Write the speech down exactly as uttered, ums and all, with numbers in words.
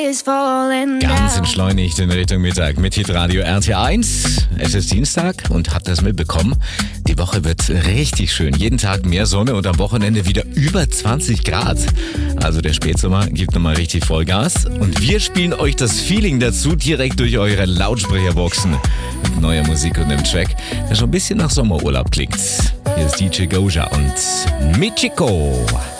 Ganz entschleunigt in Richtung Mittag mit Hitradio R T eins. Es ist Dienstag und habt das mitbekommen? Die Woche wird richtig schön. Jeden Tag mehr Sonne und am Wochenende wieder über zwanzig Grad. Also der Spätsommer gibt nochmal richtig Vollgas. Und wir spielen euch das Feeling dazu direkt durch eure Lautsprecherboxen. Mit neuer Musik und einem Track, der schon ein bisschen nach Sommerurlaub klingt. Hier ist D J Goja und Michiko.